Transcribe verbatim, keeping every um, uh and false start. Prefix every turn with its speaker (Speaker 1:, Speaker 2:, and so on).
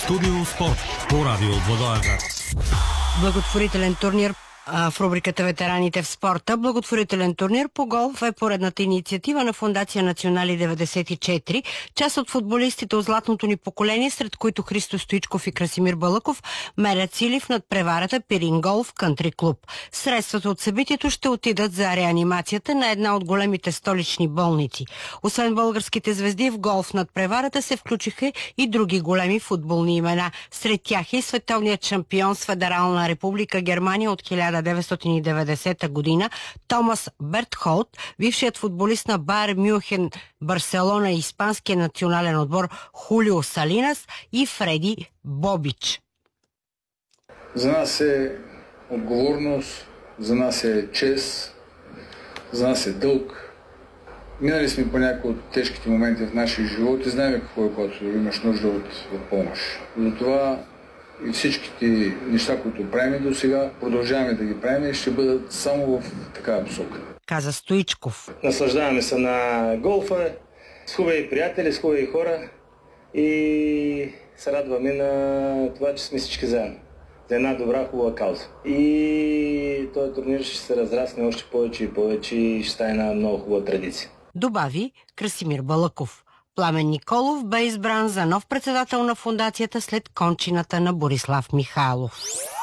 Speaker 1: Студио спорт по радио Благоевград.
Speaker 2: Благотворителен турнир в рубриката Ветераните в спорта. Благотворителен турнир по голф е поредната инициатива на Фондация Национали деветдесет и четири. Част от футболистите от златното ни поколение, сред които Христо Стоичков и Красимир Балъков, мерят сили в надпреварата Пирин Голф Кънтри клуб. Средствата от събитието ще отидат за реанимацията на една от големите столични болници. Освен българските звезди, в голф надпреварата се включиха и други големи футболни имена. Сред тях е световният шампион с Федерална република Германия от хиляда деветстотин и деветдесета година Томас Бертхолт, бившият футболист на Байер Мюнхен, Барселона и испанския национален отбор Хулио Салинас и Фреди Бобич.
Speaker 3: За нас е отговорност, за нас е чест, за нас е дълг. Минали сме по някои от тежките моменти в нашия живот и знаем какво е, когато имаш нужда от, от помощ. Затова и всичките неща, които правим до сега, продължаваме да ги правим и ще бъдат само в такава посока.
Speaker 2: Каза Стоичков.
Speaker 4: Наслаждаваме се на голфа, с хубави приятели, с хубави хора и се радваме на това, че сме всички заедно. За една добра, хубава кауза. И този турнир ще се разрасне още повече и повече и ще стане една много хубава традиция.
Speaker 2: Добави Красимир Балъков. Пламен Николов бе избран за нов председател на фондацията след кончината на Борислав Михайлов.